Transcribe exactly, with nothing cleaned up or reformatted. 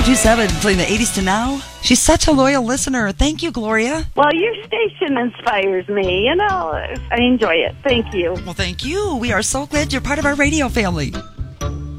two seven, playing the eighties to now. She's such a loyal listener. Thank you, Gloria. Well, your station inspires me. You know, I enjoy it. Thank you. Well, thank you. We are so glad you're part of our radio family.